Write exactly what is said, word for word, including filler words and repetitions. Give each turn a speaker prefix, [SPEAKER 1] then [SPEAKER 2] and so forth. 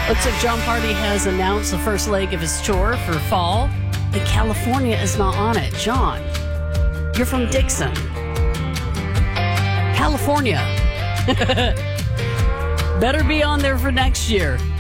[SPEAKER 1] Looks like John Party has announced the first leg of his tour for fall, and California is not on it. John, you're from Dixon, California. Better be on there for next year.